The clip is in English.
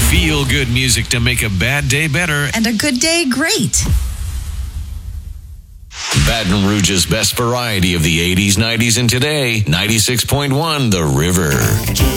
Feel-good music to make a bad day better. And a good day great. Baton Rouge's best variety of the 80s, 90s, and today. 96.1 The River.